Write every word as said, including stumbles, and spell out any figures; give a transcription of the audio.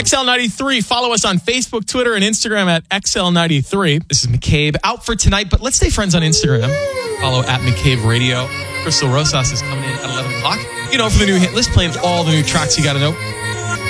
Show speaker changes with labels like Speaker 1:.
Speaker 1: X L ninety-three. Follow us on Facebook, Twitter, and Instagram at X L ninety-three. This is McCabe out for tonight, but let's stay friends on Instagram. Follow at McCabe Radio. Crystal Rosas is coming in at eleven o'clock. You know, for the new hit list, playing all the new tracks you got to know.